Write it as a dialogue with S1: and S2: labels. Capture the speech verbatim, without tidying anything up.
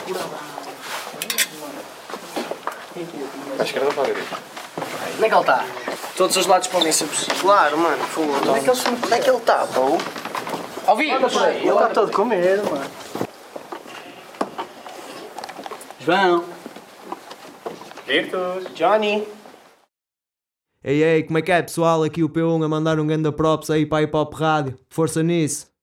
S1: À esquerda para a direita.
S2: Onde é que ele está? Todos os lados podem ser possíveis. Claro, mano. Onde é que ele, onde é que ele está, pô? Ouvi! Ele está todo com medo, mano. João.
S1: Virtus.
S2: Johnny.
S3: Ei, ei, como é que é, pessoal? Aqui o P um a mandar um ganda props aí para a Hip Hop Rádio. Força nisso.